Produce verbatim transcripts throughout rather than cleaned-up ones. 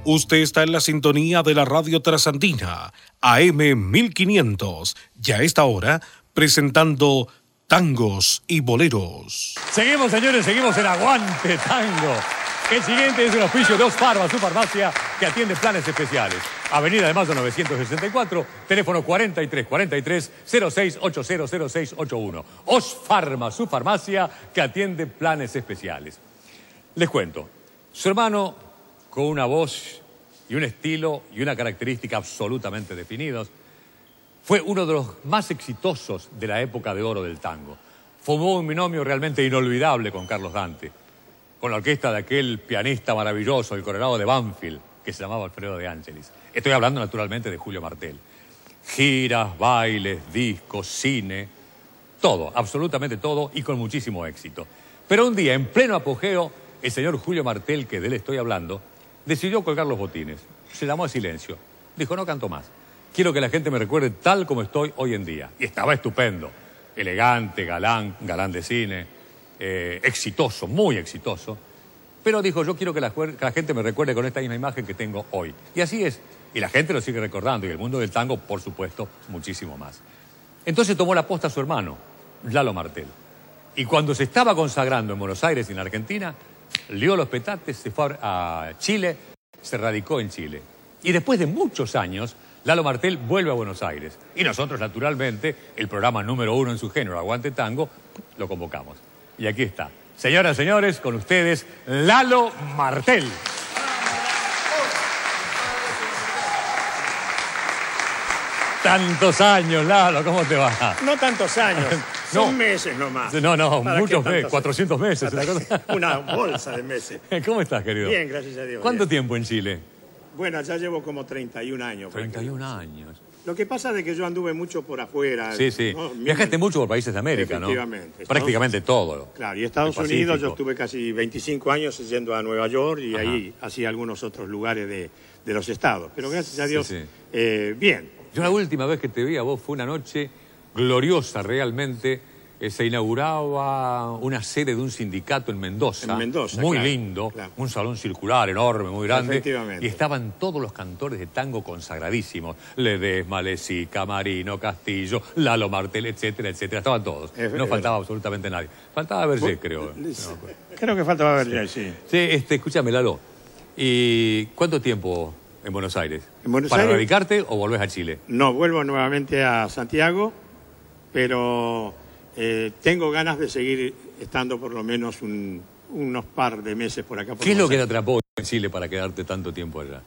Usted está en la sintonía de la Radio Trasandina, A M mil quinientos, y a esta hora presentando tangos y boleros. Seguimos, señores, seguimos en Aguante Tango. El siguiente es un auspicio de Osfarma, su farmacia que atiende planes especiales. Avenida de Mayo novecientos sesenta y cuatro, teléfono cuarenta y tres cuarenta y tres, cero seis ocho cero cero seis ocho uno. Osfarma, su farmacia que atiende planes especiales. Les cuento, su hermano, con una voz y un estilo y una característica absolutamente definidos, fue uno de los más exitosos de la época de oro del tango. Formó un binomio realmente inolvidable con Carlos Dante, con la orquesta de aquel pianista maravilloso, el Colorado de Banfield, que se llamaba Alfredo de Ángelis. Estoy hablando naturalmente de Julio Martel. Giras, bailes, discos, cine, todo, absolutamente todo, y con muchísimo éxito. Pero un día, en pleno apogeo, el señor Julio Martel, que de él estoy hablando, decidió colgar los botines. Se llamó a silencio. Dijo, no canto más. Quiero que la gente me recuerde tal como estoy hoy en día. Y estaba estupendo. Elegante, galán, galán de cine, eh, exitoso, muy exitoso. Pero dijo, yo quiero que la, que la gente me recuerde con esta misma imagen que tengo hoy. Y así es. Y la gente lo sigue recordando. Y el mundo del tango, por supuesto, muchísimo más. Entonces tomó la posta a su hermano, Lalo Martel. Y cuando se estaba consagrando en Buenos Aires y en Argentina, lió los petates, se fue a Chile, se radicó en Chile. Y después de muchos años, Lalo Martel vuelve a Buenos Aires. Y nosotros, naturalmente, el programa número uno en su género, Aguante Tango, lo convocamos. Y aquí está. Señoras y señores, con ustedes, Lalo Martel. Tantos años, Lalo, ¿cómo te va? No tantos años, son no. meses nomás. No, no, muchos meses, cuatrocientos meses. Una, cosa... una bolsa de meses. ¿Cómo estás, querido? Bien, gracias a Dios. ¿Cuánto bien. tiempo en Chile? Bueno, ya llevo como treinta y un años. treinta y un años. Lo que pasa es que yo anduve mucho por afuera. Sí, sí. ¿no? Viajaste mucho por países de América, efectivamente, ¿no? Prácticamente todo. Claro, y Estados Unidos yo estuve casi veinticinco años yendo a Nueva York y Ajá. ahí hacía algunos otros lugares de, de los estados. Pero gracias a Dios, sí, sí. Eh, bien. Yo la última vez que te vi a vos fue una noche gloriosa realmente. Eh, se inauguraba una sede de un sindicato en Mendoza. En Mendoza, Muy claro, lindo. Claro. Un salón circular enorme, muy grande. Efectivamente. Y estaban todos los cantores de tango consagradísimos. Ledesma, Lezica, Marino, Castillo, Lalo Martel, etcétera, etcétera. Estaban todos. Es, no faltaba es, absolutamente nadie. Faltaba Berger, creo. No, creo que faltaba Berger, sí. Sí, sí este, escúchame, Lalo. ¿Y cuánto tiempo en Buenos Aires? ¿En Buenos ¿Para Aires? radicarte o volvés a Chile? No, vuelvo nuevamente a Santiago, pero eh, tengo ganas de seguir estando por lo menos un, unos par de meses por acá. Por ¿Qué es lo que te atrapó en Chile para quedarte tanto tiempo allá?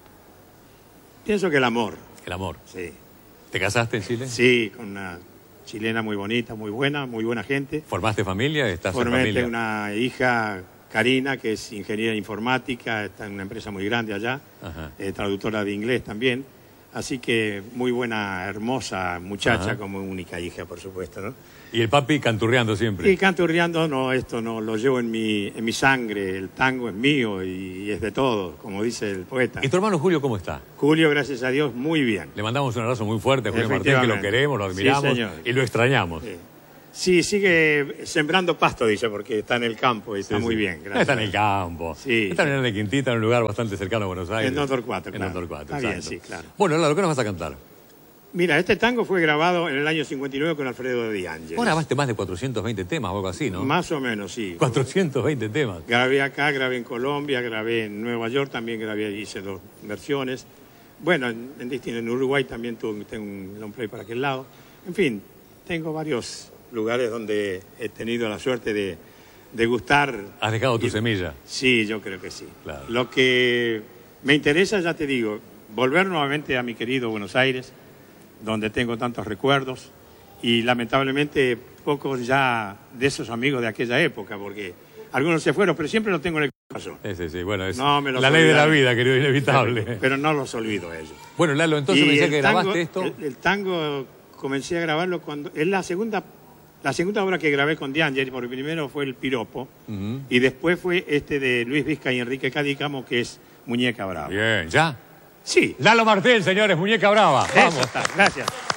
Pienso que el amor. ¿El amor? Sí. ¿Te casaste en Chile? Sí, con una chilena muy bonita, muy buena, muy buena gente. ¿Formaste familia? ¿Estás Formé en familia? una hija, Karina, que es ingeniera informática, está en una empresa muy grande allá, eh, traductora de inglés también. Así que muy buena, hermosa muchacha, Ajá. como única hija, por supuesto, ¿no? ¿Y el papi canturreando siempre? Y canturreando, no, esto no, lo llevo en mi, en mi sangre, el tango es mío y, y es de todo, como dice el poeta. ¿Y tu hermano Julio cómo está? Julio, gracias a Dios, muy bien. Le mandamos un abrazo muy fuerte a Julio Martel, que lo queremos, lo admiramos sí, y lo extrañamos. Sí. Sí, sigue sembrando pasto, dice, porque está en el campo y está sí, muy sí. bien. Gracias. Está en el campo. Sí. Está en la Quintita, en un lugar bastante cercano a Buenos Aires. En Doctor cuatro, En claro. Doctor cuatro, está exacto. bien, sí, claro. Bueno, Lalo, ¿qué nos vas a cantar? Mira, este tango fue grabado en el año cincuenta y nueve con Alfredo de Ángelis. Vos grabaste más de cuatrocientos veinte temas o algo así, ¿no? Más o menos, sí. cuatrocientos veinte temas. Grabé acá, grabé en Colombia, grabé en Nueva York, también grabé, hice dos versiones. Bueno, en, en, en Uruguay también tuve, tengo un long play para aquel lado. En fin, tengo varios lugares donde he tenido la suerte de, de gustar. ¿Has dejado tu y, semilla? Sí, yo creo que sí. Claro. Lo que me interesa, ya te digo, volver nuevamente a mi querido Buenos Aires, donde tengo tantos recuerdos, y lamentablemente pocos ya de esos amigos de aquella época, porque algunos se fueron, pero siempre los tengo en el corazón. Sí, sí, sí. Bueno, es no la ley de la vida, querido, inevitable. Pero, pero no los olvido a ellos. Bueno, Lalo, entonces y me decía que tango, grabaste esto. El, el tango comencé a grabarlo cuando... Es la segunda... La segunda obra que grabé con D'Angeli, porque primero fue El Piropo, uh-huh. y después fue este de Luis Vizca y Enrique Cadícamo, que es Muñeca Brava. Bien, ¿ya? Sí. Lalo Martel, señores, Muñeca Brava. Vamos. Eso está. Gracias.